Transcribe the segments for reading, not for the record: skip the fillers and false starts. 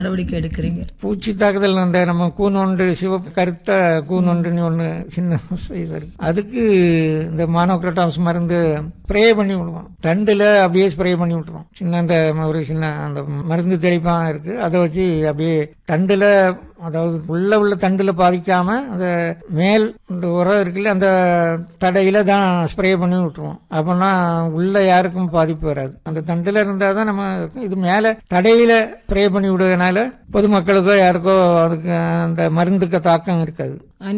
நடவடிக்கை எடுக்கிறீங்க? பூச்சி தாக்குதல் நம்ம கூனொன்று சிவப்பு கருத்த கூனொன்றுன்னு ஒன்று சின்ன சைஸ் இருக்கு. அதுக்கு இந்த மானோக்ரோட்டாம்ஸ் மருந்து ஸ்ப்ரே பண்ணி விடுவோம். தண்டுல அப்படியே ஸ்ப்ரே பண்ணி விட்டுருவோம். ஒரு சின்ன அந்த மருந்து தெளிப்பான் இருக்கு, அதை வச்சு அப்படியே தண்டுல, அதாவது உள்ள தண்டுல பாதிக்காம அந்த மேல் இந்த உரம் இருக்குல்ல அந்த தடையில தான் ஸ்ப்ரே பண்ணி விட்டுருவோம். அப்படின்னா உள்ள யாருக்கும் பாதிப்பு வராது. அந்த தண்டுல இருந்தாதான் நம்ம இது மேல தடையில ஸ்ப்ரே பண்ணி விடுவதனால பொதுமக்களுக்கோ யாருக்கோ அதுக்கு அந்த மருந்துக்கு தாக்கம் இருக்காது.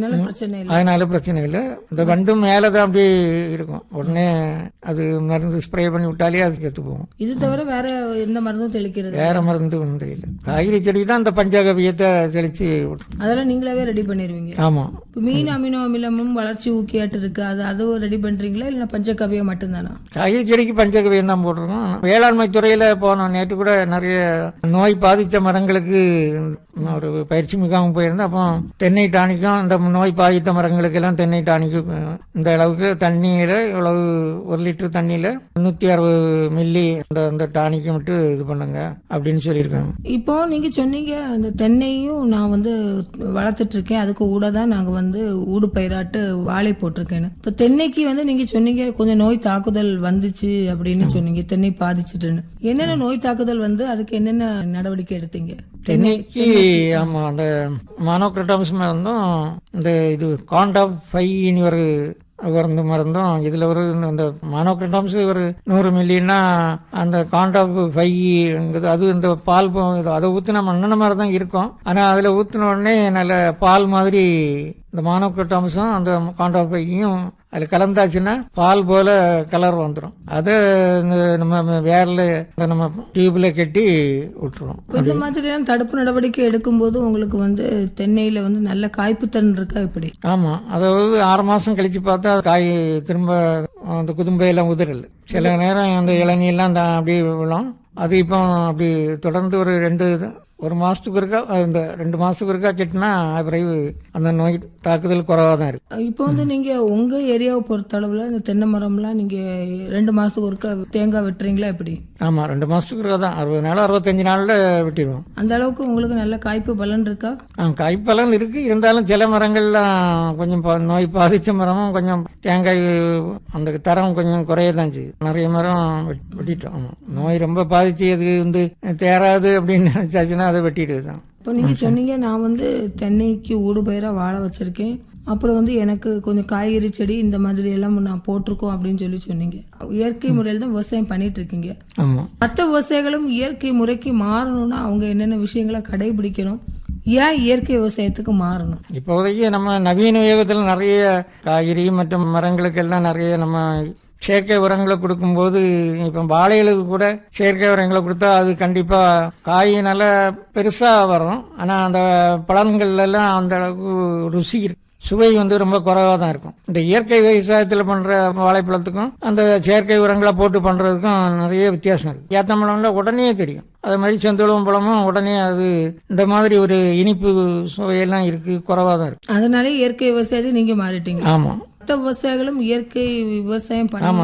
அதனால பிரச்சனை இல்லை. இந்த வண்டும் மேலதான் அப்படி இருக்கும். உடனே அது மருந்து ஸ்ப்ரே பண்ணி விட்டாலே அது செத்து போகும். இது தவிர வேற எந்த மருந்தும் தெளிக்கிறது? வேற மருந்து ஒன்றும் இல்லை. காய்கறி செடிக்கு தான் அந்த பஞ்சகவியத்தை தெளிச்சு விட்டுரும். அதெல்லாம் நீங்களாவே ரெடி பண்ணிருவீங்க? ஆமா. மீன் அமினோ அமிலமும் வளர்ச்சி ஊக்கியாட்டு இருக்கு, அதுவும் ரெடி பண்றீங்களா இல்ல பஞ்சகவியம் மட்டும்தானா? காய்கறி செடிக்கு பஞ்சகவியம் தான் போட்டிருக்கோம். வேளாண்மை துறையில போனோம். நேற்று கூட நிறைய நோய் பாதித்த மரங்களுக்கு ஒரு பயிற்சி முகாம் போயிருந்தேன். அப்போ தென்னை டானிக்கும் இந்த நோய் பாதித்த மரங்களுக்கு எல்லாம் தென்னை டானிக்கு இந்த அளவுக்கு தண்ணியில இவ்வளவு 1 லிட்டர் தண்ணியில 360 மில்லி அந்த டானிக்கு மட்டும் இது பண்ணுங்க அப்படின்னு சொல்லியிருக்காங்க. இப்போ நீங்க சொன்னீங்க அந்த தென்னையும் நான் வளர்த்துட்டு இருக்கேன், அதுக்கு ஊட தான் நாங்க ஊடு பயிராட்டு வாழை போட்டிருக்கேன்னு. இப்போ தென்னைக்கு நீங்க சொன்னீங்க கொஞ்சம் நோய் தாக்குதல் வந்துச்சு அப்படின்னு சொன்னீங்க, தென்னை பாதிச்சுட்டுன்னு. என்னென்ன நோய் தாக்குதல் அதுக்கு என்னென்ன நடவடிக்கை எடுத்தீங்க? தென்னைக்கு ஆமா அந்த மானோக்ரோட்டாம்ஸ் மருந்தும் இந்த இது காண்டாப் 5 மருந்தும் இதுல இந்த மானோக்ரோட்டாம்ஸ் 100 மில்லின்னா அந்த காண்டாப் 5 அது இந்த பால் அதை ஊத்தினா மண்ணெண்ண மாதிரி தான் இருக்கும். ஆனா அதுல ஊத்தின உடனே நல்ல பால் மாதிரி இந்த மானோக்ரோட்டாம்ஸும் அந்த காண்டாப் 5 அதுல கலந்தாச்சுன்னா பால் போல கலர் வந்துடும். அதை நம்ம வேர்ல நம்ம டியூப்ல கட்டி விட்டுருவோம். இந்த மாதிரியான தடுப்பு நடவடிக்கை எடுக்கும் போது உங்களுக்கு தென்னையில நல்ல காய்ப்புத்தன் இருக்கா இப்படி? ஆமா, அதாவது 6 மாசம் கழிச்சு பார்த்தா காய் திரும்ப அந்த குதும்பையெல்லாம் உதிரல. சில நேரம் அந்த இளநீர்லாம் அப்படியே விழும். அது இப்போ அப்படி தொடர்ந்து ஒரு மாசத்துக்கு இருக்கா, அந்த 2 மாசத்துக்கு இருக்கா கெட்டினா பிறகு அந்த நோய் தாக்குதல் குறைவா தான் இருக்கு. இப்போ நீங்க உங்க ஏரியாவை பொறுத்த அளவுல இந்த தென்னை மரம்லாம் நீங்க 2 மாசத்துக்கு ஒருக்கா தேங்காய் வெட்டுறீங்களா எப்படி? ஆமா, 2 மாசத்துக்கு இருக்கா தான். 60 நாள் 65 நாள்ல வெட்டிடுவோம். அந்த அளவுக்கு உங்களுக்கு நல்ல காய்ப்பு பலன் இருக்கா? காய்ப்பு பலன் இருக்கு. இருந்தாலும் சில மரங்கள்லாம் கொஞ்சம் நோய் பாதிச்ச மரமும் கொஞ்சம் தேங்காய் அந்த தரம் கொஞ்சம் குறையதான் செய்யுது. நிறைய மரம் வெட்டிட்டோம். நோய் ரொம்ப பாதிச்சு அது தேராது அப்படின்னு நினைச்சாச்சுன்னா அதை வெட்டிடுதான். இப்போ நீங்க சொன்னீங்க நான் தென்னைக்கு ஊடு பயிரா வாழ வச்சிருக்கேன், அப்புறம் எனக்கு கொஞ்சம் காய்கறி செடி இந்த மாதிரி எல்லாம் நான் போட்டிருக்கோம் அப்படின்னு சொன்னீங்க. இயற்கை முறையில் தான் விவசாயம் பண்ணிட்டு இருக்கீங்க. மற்ற விவசாயிகளும் இயற்கை முறைக்கு மாறணும்னா அவங்க என்னென்ன விஷயங்களை கடைபிடிக்கணும்? ஏன் இயற்கை விவசாயத்துக்கு மாறணும்? இப்போதைக்கு நம்ம நவீன யுகத்தில் நிறைய காய்கறி மற்றும் மரங்களுக்கு எல்லாம் நிறைய நம்ம செயற்கை உரங்களை கொடுக்கும்போது, இப்ப வாழைகளுக்கு கூட செயற்கை உரங்களை கொடுத்தா அது கண்டிப்பா காய் நல்லா பெருசா வரும். ஆனா அந்த பழங்கள் எல்லாம் அந்த அளவுக்கு ருசி இருக்கு, சுவை ரொம்ப குறைவா தான் இருக்கும். இந்த இயற்கை விவசாயத்துல பண்ற வாழைப்பழத்துக்கும் அந்த செயற்கை உரங்களை போட்டு பண்றதுக்கும் நிறைய வித்தியாசம் இருக்கு. ஏத்தம்பழம்ல உடனே தெரியும். அது மாதிரி செந்தூளம் பழமும் உடனே அது இந்த மாதிரி ஒரு இனிப்பு சுவையெல்லாம் இருக்கு, குறைவா தான் இருக்கு. அதனால இயற்கை விவசாயத்தை நீங்க மாறிட்டீங்க? ஆமா. மற்ற விவசாயிகளும் இயற்கை விவசாயம் ஆமா,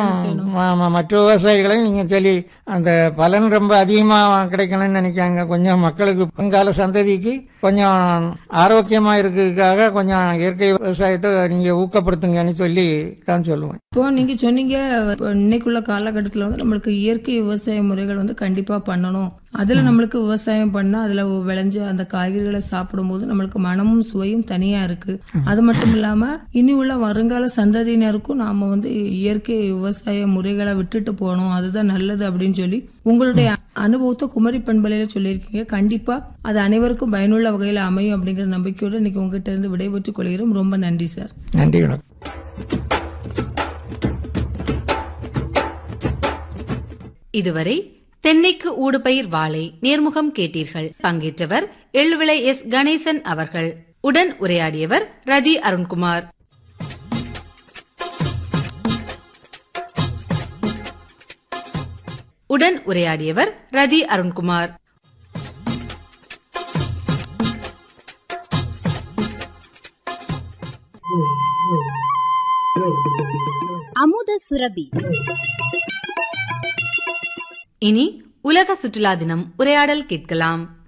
நானும் மற்ற விவசாயிகளையும் நீங்க சொல்லி அந்த பலன் ரொம்ப அதிகமா கிடைக்கணும்னு நினைக்காங்க. கொஞ்சம் மக்களுக்கு பங்கால சந்ததிக்கு கொஞ்சம் ஆரோக்கியமா இருக்கிறதுக்காக கொஞ்சம் இயற்கை விவசாயத்தை நீங்க ஊக்கப்படுத்துங்கன்னு சொல்லி தான் சொல்லுவேன். இப்போ நீங்க சொன்னீங்க இன்னைக்குள்ள காலகட்டத்தில் நம்மளுக்கு இயற்கை விவசாய முறைகள் கண்டிப்பா பண்ணணும். அதுல நம்மளுக்கு விவசாயம் பண்ணா அதுல விளைஞ்ச அந்த காய்கறிகளை சாப்பிடும் போது நம்மளுக்கு மனமும் சுவையும் தனியா இருக்கு. அது மட்டும் இல்லாம இனி உள்ள வருங்கால சந்ததியினருக்கும் நாம இயற்கை விவசாய முறைகளை விட்டுட்டு போனோம், அதுதான் நல்லது அப்படின்னு சொல்லி உங்களுடைய அனுபவத்தை குமரி பண்பலையில சொல்லியிருக்கீங்க. கண்டிப்பா அது அனைவருக்கும் பயனுள்ள வகையில அமையும் அப்படிங்கிற நம்பிக்கையோடு இன்னைக்கு உங்ககிட்ட இருந்து விடைபெற்றுக் கொள்கிறோம். ரொம்ப நன்றி சார். நன்றி. வணக்கம். இதுவரை தென்னைக்கு ஊடுபயிர் வாழை நேர்முகம் கேட்டீர்கள். பங்கேற்றவர் எள்விளை எஸ். கணேசன் அவர்கள். உடன் உரையாடியவர் ரதி அருண்குமார். அமுத சுரபி. இனி உலக சுற்றுலா தினம் உரையாடல் கேட்கலாம்.